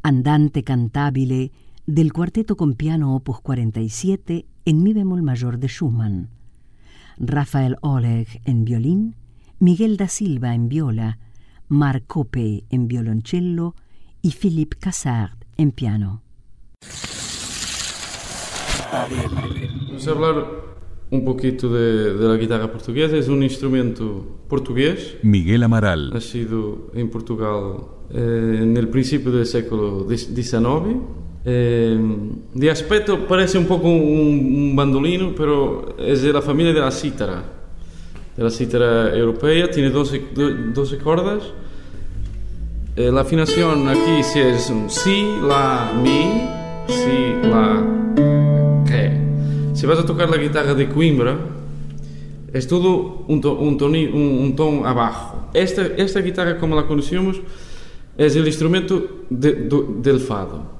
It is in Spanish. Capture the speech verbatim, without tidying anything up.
Andante cantabile del cuarteto con piano opus cuarenta y siete en mi bemol mayor de Schumann. Rafael Oleg en violín, Miguel da Silva en viola, Marc Coppe en violoncello y Philippe Cassard en piano. Vamos a hablar un poquito de, de la guitarra portuguesa. Es un instrumento portugués. Miguel Amaral. Nacido en Portugal eh, en el principio del siglo diecinueve. Eh, de aspecto parece un poco un, un bandolino, pero es de la familia de la cítara, de la cítara europea. Tiene doce, doce cuerdas. Eh, la afinación aquí si es un si, la, mi, si, la, re. Si vas a tocar la guitarra de Coimbra, es todo un, to, un, toni, un, un ton abajo. Esta, esta guitarra, como la conocemos, es el instrumento de, de, del fado.